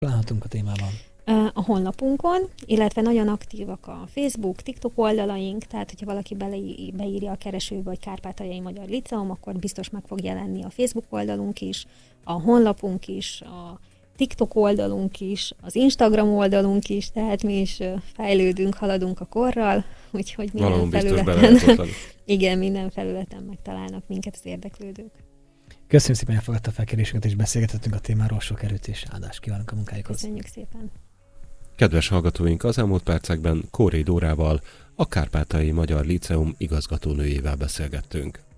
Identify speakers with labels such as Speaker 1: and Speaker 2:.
Speaker 1: Találhatunk a témában?
Speaker 2: A honlapunkon, illetve nagyon aktívak a Facebook, TikTok oldalaink, tehát hogyha valaki beírja a keresőbe, hogy Kárpátaljai Magyar Líceum, akkor biztos meg fog jelenni a Facebook oldalunk is, a honlapunk is, a TikTok oldalunk is, az Instagram oldalunk is, tehát mi is fejlődünk, haladunk a korral, úgyhogy minden felületen, igen, minden felületen megtalálnak minket az érdeklődők.
Speaker 1: Köszönjük szépen, hogy elfogadta a felkéréseket, és beszélgetettünk a témáról, sok erőt és áldást kívánunk a munkájukhoz.
Speaker 2: Köszönjük szépen.
Speaker 3: Kedves hallgatóink, az elmúlt percekben Kóré Dórával, a Kárpátaljai Magyar Líceum igazgatónőjével beszélgettünk.